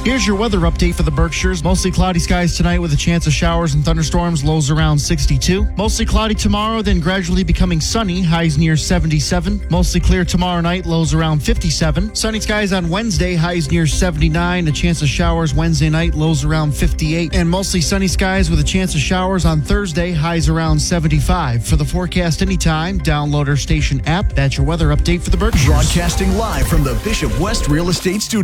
Here's your weather update for the Berkshires. Mostly cloudy skies tonight with a chance of showers and thunderstorms, lows around 62. Mostly cloudy tomorrow, then gradually becoming sunny, highs near 77. Mostly clear tomorrow night, lows around 57. Sunny skies on Wednesday, highs near 79. A chance of showers Wednesday night, lows around 58. And mostly sunny skies with a chance of showers on Thursday, highs around 75. For the forecast anytime, download our station app. That's your weather update for the Berkshires. Broadcasting live from the Bishop West Real Estate Studio.